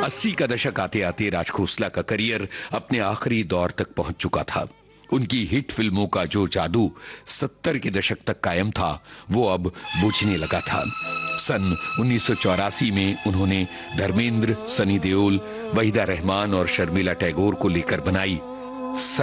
80 का दशक आते आते राज खोसला का करियर अपने आखिरी दौर तक पहुंच चुका था। उनकी हिट फिल्मों का जो जादू 70 के दशक तक कायम था, वो अब बुझने लगा था। सन 1984 में उन्होंने धर्मेंद्र, सनी देओल, वहीदा रहमान और शर्मिला टैगोर को लेकर बनाई